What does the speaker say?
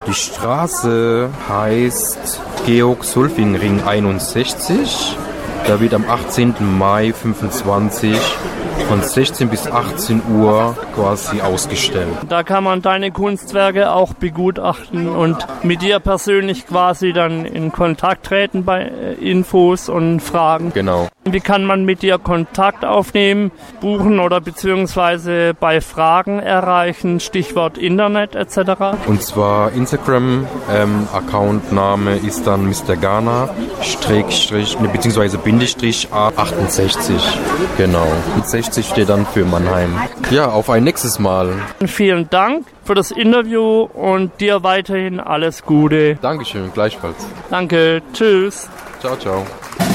Die Straße heißt Georg-Sulfing-Ring 61. Da wird am 18. Mai 25 von 16 bis 18 Uhr quasi ausgestellt. Da kann man deine Kunstwerke auch begutachten und mit dir persönlich quasi dann in Kontakt treten bei Infos und Fragen. Genau. Wie kann man mit dir Kontakt aufnehmen, buchen oder beziehungsweise bei Fragen erreichen, Stichwort Internet etc.? Und zwar Instagram, Accountname ist dann Mr. Ghana, beziehungsweise Bindestrich A68. Genau. Und 60 steht dann für Mannheim. Ja, auf ein nächstes Mal. Vielen Dank für das Interview und dir weiterhin alles Gute. Dankeschön, gleichfalls. Danke, tschüss. Ciao, ciao.